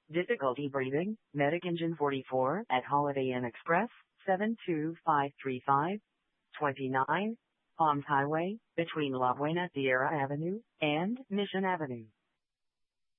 Difficulty breathing, Medic Engine 44 at Holiday Inn Express, 72535, 29, Palms Highway, between La Buena Sierra Avenue and Mission Avenue.